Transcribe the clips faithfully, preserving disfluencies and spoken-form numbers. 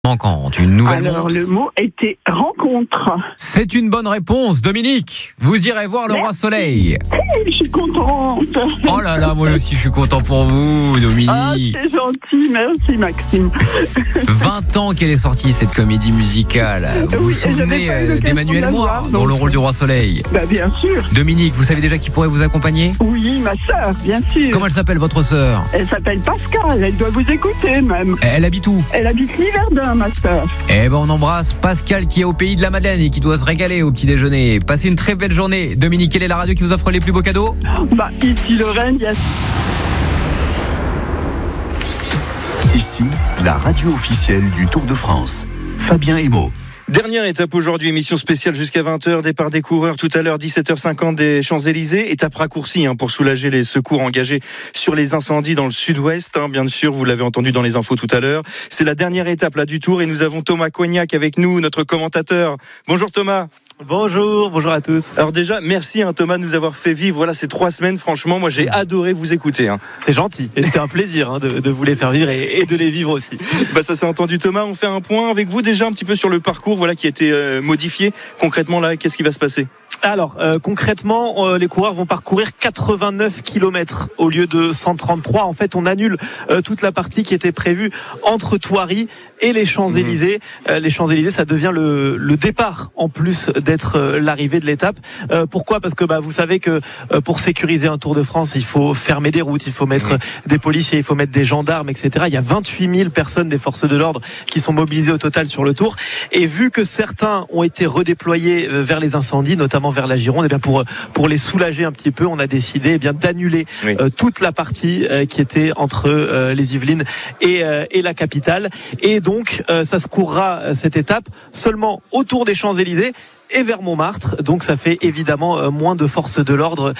Manquante, une nouvelle Alors, montre. le mot était rencontre. C'est une bonne réponse, Dominique. Vous irez voir le Roi Soleil. Je suis contente. Oh là là, moi aussi je suis content pour vous, Ah, Dominique. c'est gentil, merci Maxime. vingt ans qu'elle est sortie cette comédie musicale. Vous vous Oui, et j'avais souvenez pas eu euh, l'occasion d'Emmanuel de la Moir voir, dans donc- le rôle du Roi Soleil? Bah, bien sûr. Dominique, vous savez déjà qui pourrait vous accompagner? Oui, ma sœur, bien sûr. Comment elle s'appelle, votre sœur? Elle s'appelle Pascal, elle doit vous écouter même. Elle habite où? Elle habite Liverdun, ma sœur. Eh ben on embrasse Pascal qui est au pays de la Madeleine et qui doit se régaler au petit déjeuner. Passez une très belle journée. Dominique, quelle est la radio qui vous offre les plus beaux cadeaux? Bah, ici Lorraine, bien sûr. Ici, la radio officielle du Tour de France. Fabien Emo. Dernière étape aujourd'hui, émission spéciale jusqu'à vingt heures, départ des coureurs tout à l'heure, dix-sept heures cinquante des Champs-Élysées. Étape raccourcie hein, pour soulager les secours engagés sur les incendies dans le sud-ouest. Hein, bien sûr, vous l'avez entendu dans les infos tout à l'heure. C'est la dernière étape là du Tour et nous avons Thomas Cognac avec nous, notre commentateur. Bonjour Thomas. Bonjour, bonjour à tous. Alors déjà, merci hein, Thomas de nous avoir fait vivre voilà, ces trois semaines. Franchement, moi j'ai adoré vous écouter. Hein. C'est gentil et c'était un plaisir hein, de, de vous les faire vivre et, et de les vivre aussi. Bah ça s'est entendu Thomas, on fait un point avec vous déjà un petit peu sur le parcours voilà, qui a été euh, modifié. Concrètement là, qu'est-ce qui va se passer ? Alors euh, concrètement, euh, les coureurs vont parcourir quatre-vingt-neuf kilomètres au lieu de cent trente-trois. En fait, on annule euh, toute la partie qui était prévue entre Thoiry et les Champs-Élysées. Mmh. Euh, les Champs-Élysées, ça devient le, le départ en plus d'être euh, l'arrivée de l'étape. Euh, pourquoi ? Parce que bah, vous savez que euh, pour sécuriser un Tour de France, il faut fermer des routes, il faut mettre mmh. des policiers, il faut mettre des gendarmes, et cetera. Il y a vingt-huit mille personnes des forces de l'ordre qui sont mobilisées au total sur le Tour. Et vu que certains ont été redéployés vers les incendies, notamment vers la Gironde, et bien pour pour les soulager un petit peu, on a décidé eh bien d'annuler oui. euh, toute la partie euh, qui était entre euh, les Yvelines et euh, et la capitale. Et donc euh, ça se courra cette étape seulement autour des Champs-Élysées et vers Montmartre, donc ça fait évidemment euh, moins de forces de l'ordre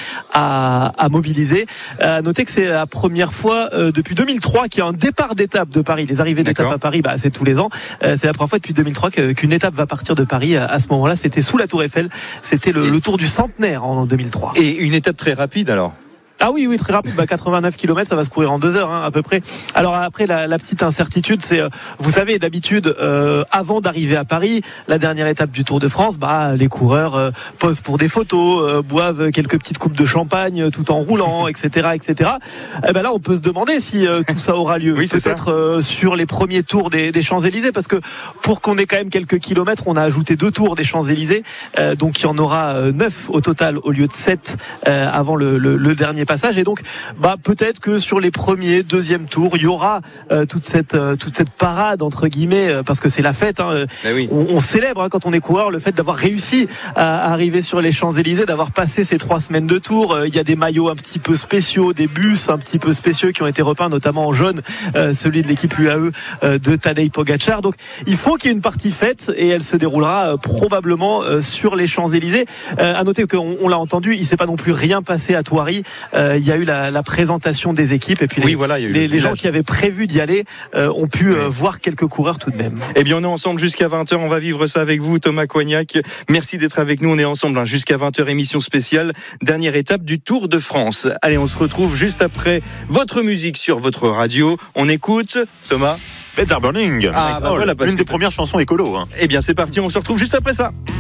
à, à mobiliser. À euh, noter que c'est la première fois euh, depuis deux mille trois qu'il y a un départ d'étape de Paris. Les arrivées d'étape à Paris, bah, c'est tous les ans. Euh, c'est la première fois depuis deux mille trois que, qu'une étape va partir de Paris. À, à ce moment-là, c'était sous la Tour Eiffel. C'était le, le Tour du centenaire en deux mille trois. Et une étape très rapide alors ? Ah oui, oui, très rapide. Bah, quatre-vingt-neuf kilomètres, ça va se courir en deux heures, hein, à peu près. Alors après, la, la petite incertitude, c'est, euh, vous savez, d'habitude, euh, avant d'arriver à Paris, la dernière étape du Tour de France, bah, les coureurs euh, posent pour des photos, euh, boivent quelques petites coupes de champagne, tout en roulant, et cetera, et cetera. Et ben là, on peut se demander si euh, tout ça aura lieu. Oui, c'est peut-être euh, sur les premiers tours des, des Champs-Élysées, parce que pour qu'on ait quand même quelques kilomètres, on a ajouté deux tours des Champs-Élysées, euh, donc il y en aura euh, neuf au total au lieu de sept euh, avant le, le, le dernier passage. Et donc, bah peut-être que sur les premiers, deuxième tours, il y aura euh, toute cette euh, toute cette parade entre guillemets, euh, parce que c'est la fête. Hein, oui. on, on célèbre hein, quand on est coureur le fait d'avoir réussi à, à arriver sur les Champs-Élysées, d'avoir passé ces trois semaines de tour. Euh, il y a des maillots un petit peu spéciaux, des bus un petit peu spéciaux qui ont été repeints, notamment en jaune, euh, celui de l'équipe U A E euh, de Tadej Pogačar. Donc, il faut qu'il y ait une partie fête et elle se déroulera euh, probablement euh, sur les Champs-Élysées. Euh, à noter qu'on on l'a entendu, il s'est pas non plus rien passé à Thoiry. Euh, il y a eu la, la présentation des équipes et puis les, oui, voilà, les, les gens qui avaient prévu d'y aller euh, ont pu euh, voir quelques coureurs tout de même. Eh bien, on est ensemble jusqu'à vingt heures. On va vivre ça avec vous, Thomas Cognac. Merci d'être avec nous. On est ensemble hein, jusqu'à vingt heures, émission spéciale. Dernière étape du Tour de France. Allez, on se retrouve juste après votre musique sur votre radio. On écoute Thomas. Beds Are Burning. Ah, bah voilà, une des premières chansons écolo. Hein. Eh bien, c'est parti. On se retrouve juste après ça.